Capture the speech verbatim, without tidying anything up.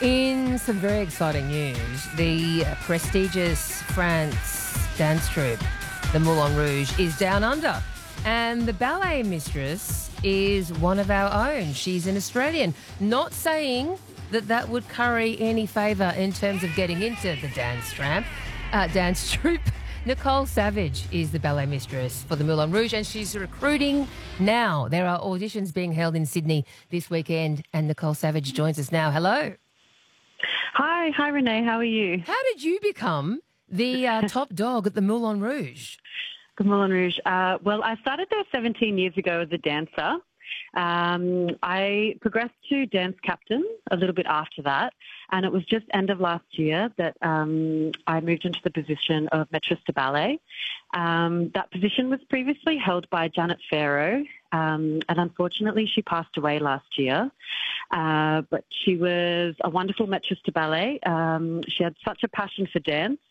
In some very exciting news, the prestigious France dance troupe, the Moulin Rouge, is down under. And the ballet mistress is one of our own. She's an Australian. Not saying that that would curry any favour in terms of getting into the dance tramp, uh, dance troupe. Nicole Savage is the ballet mistress for the Moulin Rouge, and she's recruiting now. There are auditions being held in Sydney this weekend, and Nicole Savage joins us now. Hello. Hi, hi Renee, how are you? How did you become the uh, top dog at the Moulin Rouge? The Moulin Rouge. Uh, well, I started there seventeen years ago as a dancer. Um, I progressed to dance captain a little bit after that, and it was just end of last year that um, I moved into the position of maîtresse de ballet. Um, that position was previously held by Janet Farrow, um, and unfortunately she passed away last year. Uh, but she was a wonderful maîtresse de ballet. Um, she had such a passion for dance,